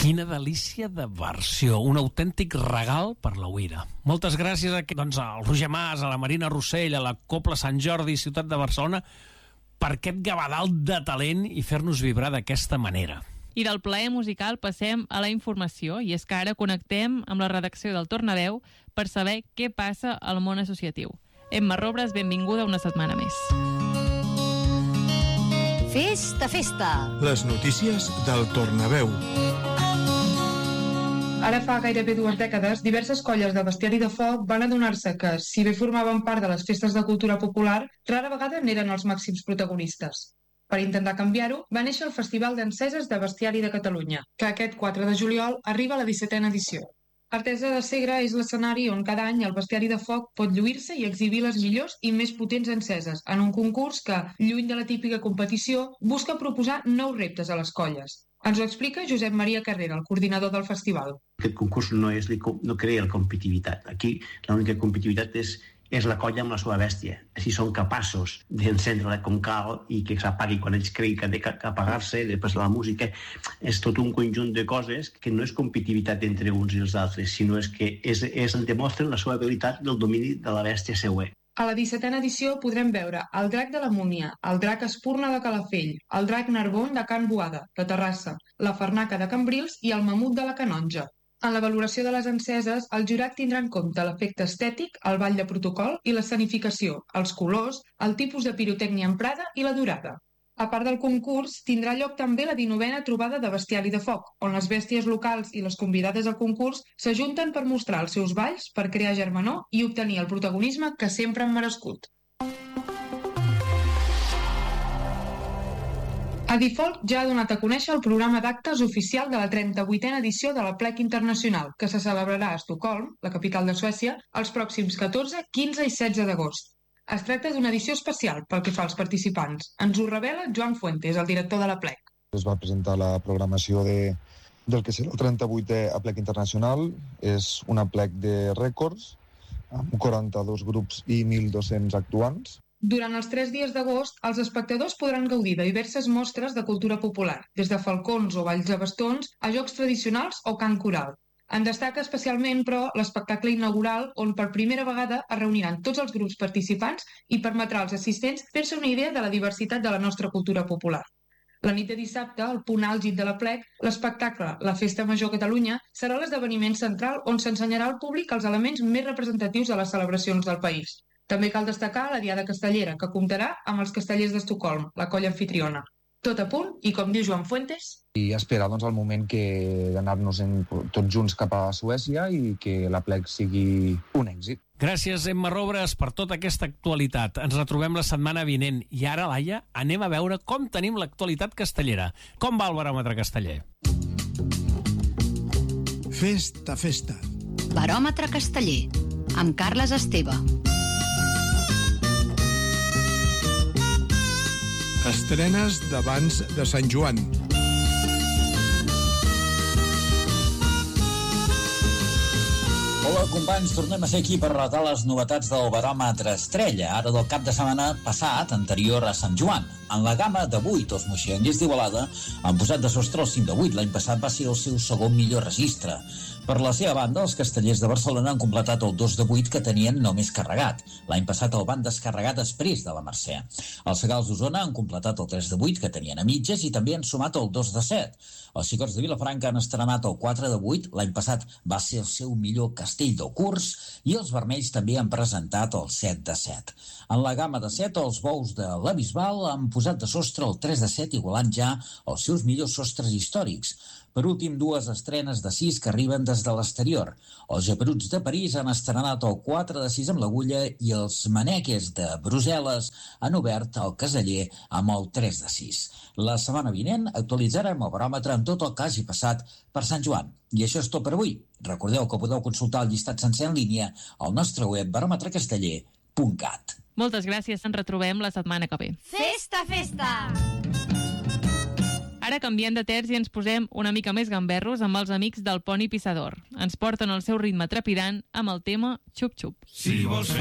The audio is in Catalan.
Quina delícia de versió, un autèntic regal per la Uira. Moltes gràcies al Roger Mas, a la Marina Rossell, a la Cobla Sant Jordi, Ciutat de Barcelona, per aquest gavadal de talent i fer-nos vibrar d'aquesta manera. I del plaer musical passem a la informació, i és que ara connectem amb la redacció del Tornaveu per saber què passa al món associatiu. Emma Robres, benvinguda una setmana més. Festa, festa! Les notícies del Tornaveu. Ara fa gairebé 2 dècades, diverses colles de bestiari de foc van adonar-se que, si bé formaven part de les festes de cultura popular, rara vegada n'eren els màxims protagonistes. Per intentar canviar-ho, va néixer el Festival d'Enceses de Bestiari de Catalunya, que aquest 4 de juliol arriba a la 17a edició. Artesa de Segre és l'escenari on cada any el bestiari de foc pot lluir-se i exhibir les millors i més potents enceses en un concurs que, lluny de la típica competició, busca proposar nous reptes a les colles. Ens ho explica Josep Maria Carrera, el coordinador del festival. Aquest concurs no crea la competitivitat. Aquí l'única competitivitat és la colla amb la seva bèstia. Si són capaços d'encendre-la com cal i que s'apagui quan ells creguin que ha d'apagar-se, després la música, és tot un conjunt de coses que no és competitivitat entre uns i els altres, sinó que demostren la seva habilitat del domini de la bèstia següent. A la 17a edició podrem veure el drac de la Múnia, el drac Espurna de Calafell, el drac Narbon de Can Boada, de Terrassa, la Farnaca de Cambrils i el mamut de la Canonja. En la valoració de les enceses, el jurat tindrà en compte l'efecte estètic, el ball de protocol i l'escenificació, els colors, el tipus de pirotècnia emprada i la durada. A part del concurs, tindrà lloc també la 19a trobada de bestiari de foc, on les bèsties locals i les convidades al concurs s'ajunten per mostrar els seus balls, per crear germanor i obtenir el protagonisme que sempre han merescut. Adifolk ja ha donat a conèixer el programa d'actes oficial de la 38a edició de la Plec Internacional, que se celebrarà a Estocolm, la capital de Suècia, els pròxims 14, 15 i 16 d'agost. Es tracta d'una edició especial pel que fa als participants. Ens ho revela Joan Fuentes, el director de la Plec. Es va presentar la programació del que serà el 38è Aplec Internacional. És una Plec de rècords, amb 42 grups i 1.200 actuants. Durant els 3 dies d'agost, els espectadors podran gaudir de diverses mostres de cultura popular, des de falcons o balls de bastons a jocs tradicionals o cant coral. En destaca especialment, però, l'espectacle inaugural on per primera vegada es reuniran tots els grups participants i permetrà als assistents fer-se una idea de la diversitat de la nostra cultura popular. La nit de dissabte, al punt àlgid de la Plec, l'espectacle La Festa Major Catalunya serà l'esdeveniment central on s'ensenyarà al públic els elements més representatius de les celebracions del país. També cal destacar la Diada Castellera, que comptarà amb els castellers d'Estocolm, la colla anfitriona. Tot a punt, i com diu Joan Fuentes... I esperar el moment d'anar-nos tots junts cap a Suècia i que la Plec sigui un èxit. Gràcies, Emma Robres, per tota aquesta actualitat. Ens retrobem la setmana vinent. I ara, Laia, anem a veure com tenim l'actualitat castellera. Com va el baròmetre casteller? Festa, festa. Baròmetre casteller, amb Carles Esteve. Estrenes d'abans de Sant Joan. Hola, companys, tornem a ser aquí per relatar les novetats del baròmetre Estrella, ara del cap de setmana passat, anterior a Sant Joan. En la gamma de 8, els moixanguers d'Igualada han posat de sostre el 5 de 8. L'any passat va ser el seu segon millor registre. Per la seva banda, els castellers de Barcelona han completat el 2 de 8 que tenien només carregat. L'any passat el van descarregar després de la Mercè. Els Segals d'Osona han completat el 3 de 8 que tenien a mitges i també han sumat el 2 de 7. Els Xicots de Vilafranca han estrenat el 4 de 8, l'any passat va ser el seu millor castell del curs, i els Vermells també han presentat el 7 de 7. En la gamma de 7, els Bous de la Bisbal han posat de sostre el 3 de 7, igualant ja els seus millors sostres històrics. Per últim, 2 estrenes de 6 que arriben des de l'exterior. Els Geperuts de París han estrenat el 4 de 6 amb l'Agulla i els Maneques de Brussel·les han obert el caseller amb el 3 de 6. La setmana vinent actualitzarem el baròmetre amb tot el que hagi passat per Sant Joan. I això és tot per avui. Recordeu que podeu consultar el llistat sencer en línia al nostre web baròmetrecasteller.cat. Moltes gràcies, ens retrobem la setmana que ve. Festa, festa! Ara canviem de terç i ens posem una mica més gamberros amb els amics del Poni Pissador. Ens porten el seu ritme trepidant amb el tema Xup Xup. Si vols